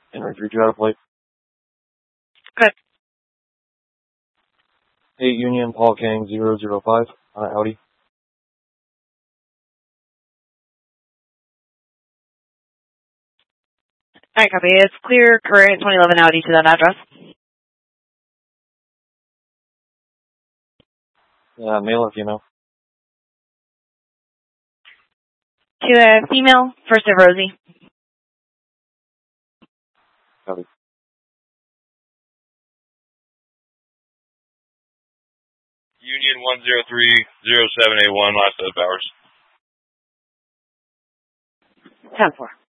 Henry 32 out of plate. Good. 8 Union, Paul Kang 005 on an Audi. Alright, copy. It's clear, current 2011 Audi to that address. Male or female? To a female, first of Rosie. Copy. Union 1030781, last set of hours. 10-4.